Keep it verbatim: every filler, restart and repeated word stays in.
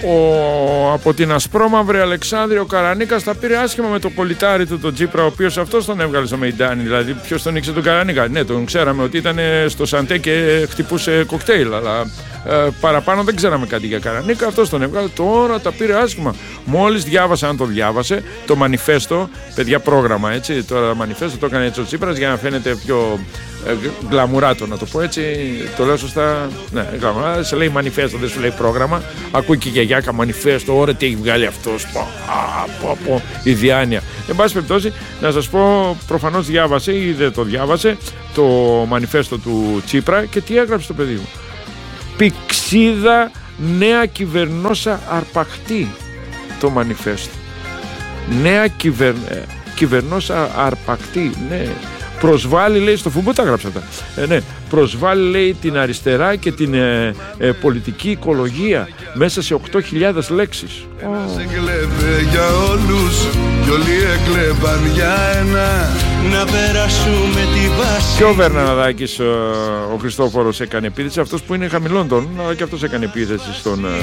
Ο, από την Ασπρόμαυρη Αλεξάνδρεια ο Καρανίκας τα πήρε άσχημα με το κολλητάρι του τον Τσίπρα, ο οποίος αυτός τον έβγαλε στο Μεϊντάνι. Δηλαδή ποιος τον ήξερε τον Καρανίκα? Ναι, τον ξέραμε ότι ήταν στο Σαντέ και χτυπούσε κοκτέιλ, αλλά ε, παραπάνω δεν ξέραμε κάτι για Καρανίκα. Αυτός τον έβγαλε, τώρα τα πήρε άσχημα. Μόλις διάβασε, αν το διάβασε, το μανιφέστο, παιδιά, πρόγραμμα έτσι, τώρα μανιφέστο το έκανε έτσι ο Τσίπρας για να φαίνεται πιο ε, γκλαμουράτο, να το πω έτσι, το λέω σωστά? Ναι, γκλαμουράτο, σε λέει μανιφέστο, δεν σου λέει πρόγραμμα. Ακούει και η γιαγιάκα μανιφέστο, ωραία τι έχει βγάλει αυτός, πω, πω, πω, η διάνοια. Εν πάση περιπτώσει, να σας πω, προφανώς διάβασε ή δεν το διάβασε το μανιφέστο του Τσίπρα και τι έγραψε το παιδί μου? Πηξίδα νέα κυβερνόσα αρπαχτή, το μανιφέστο. Νέα κυβερ... κυβερνόσα αρπακτή, ναι. Προσβάλλει, λέει, στο φούμπο τα γράψα τα. Ε, ναι. Προσβάλλει, λέει, την αριστερά και την ε, ε, πολιτική οικολογία μέσα σε οκτώ χιλιάδες λέξεις. Oh. Για όλους, κι όλοι εκλέπαν για ένα. Να περάσουμε τη βάση. Και ο Βερναναδάκης, ο, ο Χριστόφορος, έκανε επίθεση. Αυτός που είναι χαμηλών τόνων, αλλά και αυτός έκανε επίθεση στον